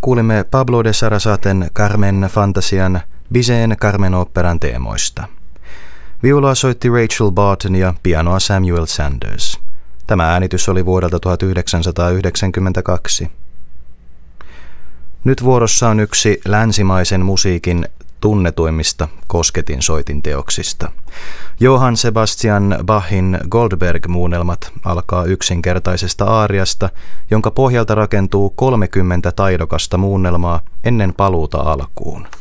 kuulimme Pablo de Sarasaten Carmen Fantasian Bizet Carmen-oopperan teemoista. Viulua soitti Rachel Barton ja pianoa Samuel Sanders. Tämä äänitys oli vuodelta 1992. Nyt vuorossa on yksi länsimaisen musiikin tunnetuimmista kosketinsoitinteoksista. Johann Sebastian Bachin Goldberg-muunnelmat alkaa yksinkertaisesta aariasta, jonka pohjalta rakentuu 30 taidokasta muunnelmaa ennen paluuta alkuun.